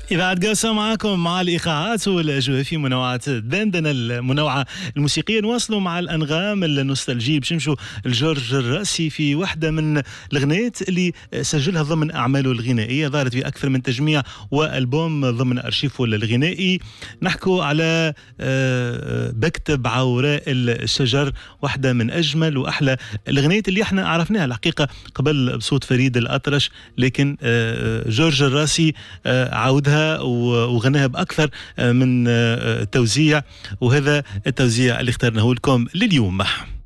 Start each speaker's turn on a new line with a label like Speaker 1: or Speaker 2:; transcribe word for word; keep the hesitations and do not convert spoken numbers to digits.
Speaker 1: إذاعة قوسة معاكم مع الإيقاعات والأجواء في منوعات الدندنة المنوعة الموسيقية. نواصلوا مع الأنغام النوستالجية باش نمشوا لجورج الراسي في واحدة من الأغنيات اللي سجلها ضمن أعماله الغنائية، ظهرت في أكثر من تجميع وألبوم ضمن أرشيفه الغنائي. نحكوا على بكتب عوراء الشجر، واحدة من أجمل وأحلى الأغنيات اللي احنا عرفناها الحقيقة قبل بصوت فريد الأطرش، لكن جورج الراسي عودها وغناها بأكثر من توزيع، وهذا التوزيع اللي اخترناه لكم لليوم.